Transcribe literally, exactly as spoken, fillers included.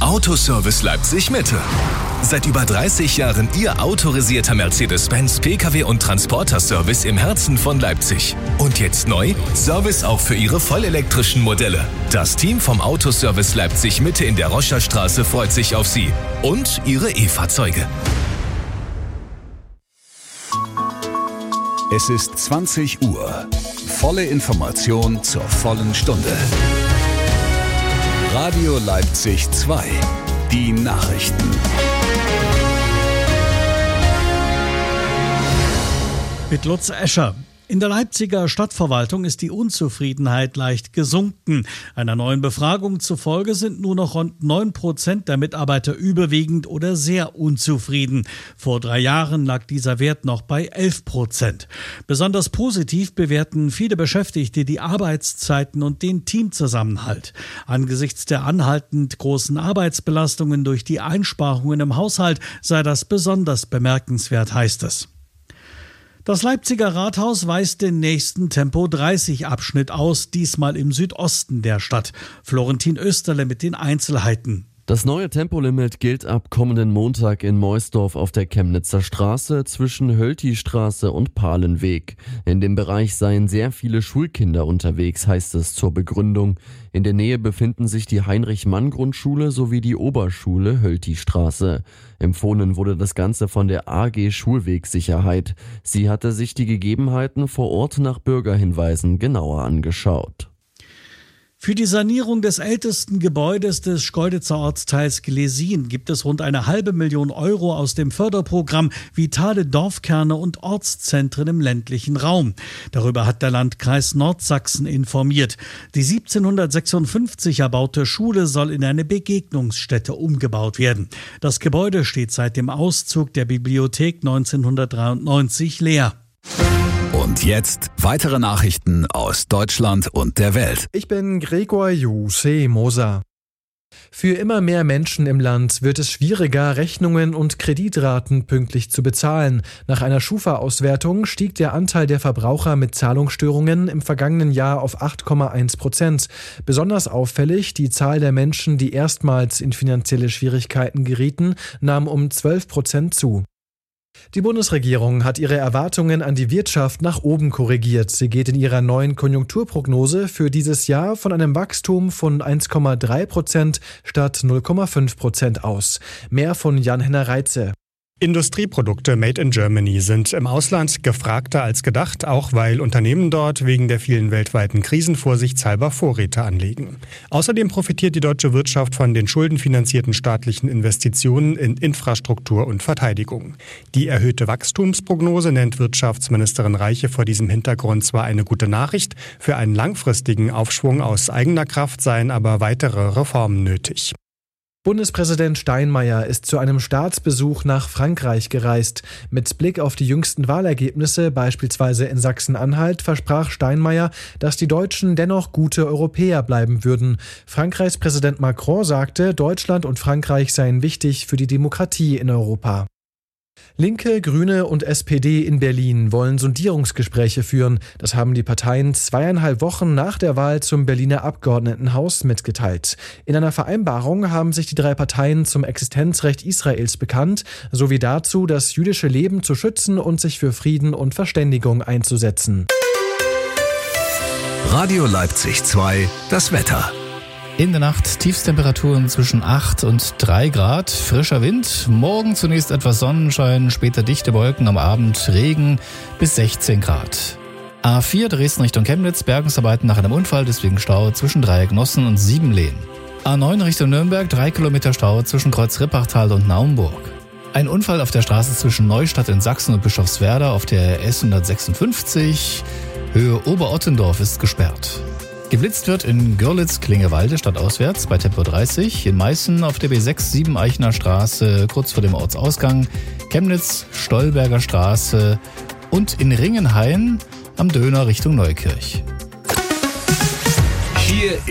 Autoservice Leipzig Mitte. Seit über dreißig Jahren Ihr autorisierter Mercedes-Benz P K W- und Transporter-Service im Herzen von Leipzig. Und jetzt neu, Service auch für Ihre vollelektrischen Modelle. Das Team vom Autoservice Leipzig Mitte in der Roscherstraße freut sich auf Sie und Ihre E-Fahrzeuge. Es ist zwanzig Uhr. Volle Information zur vollen Stunde. Radio Leipzig zwei. Die Nachrichten. Mit Lutz Escher. In der Leipziger Stadtverwaltung ist die Unzufriedenheit leicht gesunken. Einer neuen Befragung zufolge sind nur noch rund neun Prozent der Mitarbeiter überwiegend oder sehr unzufrieden. Vor drei Jahren lag dieser Wert noch bei elf Prozent. Besonders positiv bewerten viele Beschäftigte die Arbeitszeiten und den Teamzusammenhalt. Angesichts der anhaltend großen Arbeitsbelastungen durch die Einsparungen im Haushalt sei das besonders bemerkenswert, heißt es. Das Leipziger Rathaus weist den nächsten Tempo dreißig Abschnitt aus, diesmal im Südosten der Stadt. Florentin Österle mit den Einzelheiten. Das neue Tempolimit gilt ab kommenden Montag in Meusdorf auf der Chemnitzer Straße zwischen Hölti-Straße und Palenweg. In dem Bereich seien sehr viele Schulkinder unterwegs, heißt es zur Begründung. In der Nähe befinden sich die Heinrich-Mann-Grundschule sowie die Oberschule Hölti-Straße. Empfohlen wurde das Ganze von der A G Schulwegsicherheit. Sie hatte sich die Gegebenheiten vor Ort nach Bürgerhinweisen genauer angeschaut. Für die Sanierung des ältesten Gebäudes des Schkeuditzer Ortsteils Glesin gibt es rund eine halbe Million Euro aus dem Förderprogramm Vitale Dorfkerne und Ortszentren im ländlichen Raum. Darüber hat der Landkreis Nordsachsen informiert. Die siebzehnhundertsechsundfünfzig erbaute Schule soll in eine Begegnungsstätte umgebaut werden. Das Gebäude steht seit dem Auszug der Bibliothek neunzehnhundertdreiundneunzig leer. Und jetzt weitere Nachrichten aus Deutschland und der Welt. Ich bin Gregor Juse Moser. Für immer mehr Menschen im Land wird es schwieriger, Rechnungen und Kreditraten pünktlich zu bezahlen. Nach einer Schufa-Auswertung stieg der Anteil der Verbraucher mit Zahlungsstörungen im vergangenen Jahr auf acht Komma eins Prozent. Besonders auffällig, die Zahl der Menschen, die erstmals in finanzielle Schwierigkeiten gerieten, nahm um zwölf Prozent zu. Die Bundesregierung hat ihre Erwartungen an die Wirtschaft nach oben korrigiert. Sie geht in ihrer neuen Konjunkturprognose für dieses Jahr von einem Wachstum von eins Komma drei Prozent statt null Komma fünf Prozent aus. Mehr von Jan-Henner Reitze. Industrieprodukte made in Germany sind im Ausland gefragter als gedacht, auch weil Unternehmen dort wegen der vielen weltweiten Krisen vorsichtshalber Vorräte anlegen. Außerdem profitiert die deutsche Wirtschaft von den schuldenfinanzierten staatlichen Investitionen in Infrastruktur und Verteidigung. Die erhöhte Wachstumsprognose nennt Wirtschaftsministerin Reiche vor diesem Hintergrund zwar eine gute Nachricht, für einen langfristigen Aufschwung aus eigener Kraft seien aber weitere Reformen nötig. Bundespräsident Steinmeier ist zu einem Staatsbesuch nach Frankreich gereist. Mit Blick auf die jüngsten Wahlergebnisse, beispielsweise in Sachsen-Anhalt, versprach Steinmeier, dass die Deutschen dennoch gute Europäer bleiben würden. Frankreichs Präsident Macron sagte, Deutschland und Frankreich seien wichtig für die Demokratie in Europa. Linke, Grüne und S P D in Berlin wollen Sondierungsgespräche führen. Das haben die Parteien zweieinhalb Wochen nach der Wahl zum Berliner Abgeordnetenhaus mitgeteilt. In einer Vereinbarung haben sich die drei Parteien zum Existenzrecht Israels bekannt, sowie dazu, das jüdische Leben zu schützen und sich für Frieden und Verständigung einzusetzen. Radio Leipzig zwei, das Wetter. In der Nacht Tiefstemperaturen zwischen acht und drei Grad, frischer Wind, morgen zunächst etwas Sonnenschein, später dichte Wolken, am Abend Regen bis sechzehn Grad. A vier Dresden Richtung Chemnitz, Bergungsarbeiten nach einem Unfall, deswegen Stau zwischen Dreiecknossen und Siebenlehn. A neun Richtung Nürnberg, drei Kilometer Stau zwischen Kreuz-Rippachtal und Naumburg. Ein Unfall auf der Straße zwischen Neustadt in Sachsen und Bischofswerda auf der S hundertsechsundfünfzig, Höhe Oberottendorf ist gesperrt. Geblitzt wird in Görlitz-Klingewalde stadtauswärts bei Tempo dreißig, in Meißen auf der B sechs sieben Eichener Straße kurz vor dem Ortsausgang, Chemnitz, Stolberger Straße und in Ringenhain am Döner Richtung Neukirch. Hier